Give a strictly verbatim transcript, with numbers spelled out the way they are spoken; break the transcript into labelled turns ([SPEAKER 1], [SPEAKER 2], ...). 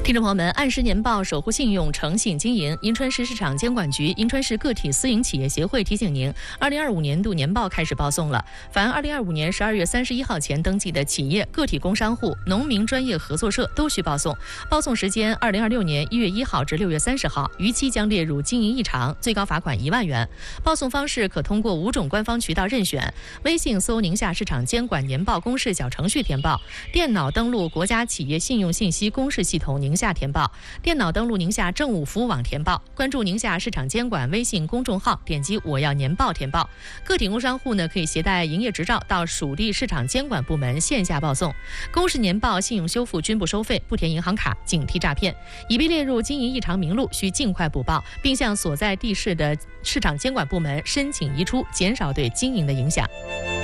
[SPEAKER 1] 听众朋友们，按时年报，守护信用，诚信经营。银川市市场监管局、银川市个体私营企业协会提醒您，二零二五年度年报开始报送了。凡二零二五年十二月三十一号前登记的企业、个体工商户、农民专业合作社都需报送。报送时间：二零二六年一月一号至六月三十号，逾期将列入经营异常，最高罚款一万元。报送方式可通过五种官方渠道任选：微信搜宁夏市场监管年报公示小程序填报，电脑登录国家企业信用信息公示系统宁夏填报，电脑登录宁夏政务服务网填报，关注宁夏市场监管微信公众号，点击我要年报填报。个体工商户呢，可以携带营业执照到属地市场监管部门线下报送。公示年报、信用修复均不收费，不填银行卡，警惕诈骗。已被列入经营异常名录，需尽快补报，并向所在地市的市场监管部门申请移出，减少对经营的影响。